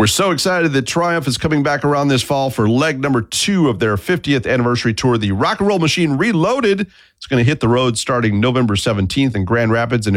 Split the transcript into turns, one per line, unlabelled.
We're so excited that Triumph is coming back around this fall for leg number 2 of their 50th anniversary tour, the Rock and Roll Machine Reloaded. It's going to hit the road starting November 17th in Grand Rapids. And